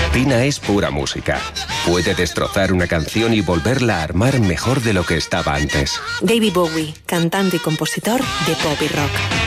Tina es pura música. Puede destrozar una canción y volverla a armar mejor de lo que estaba antes. David Bowie, cantante y compositor de pop y rock.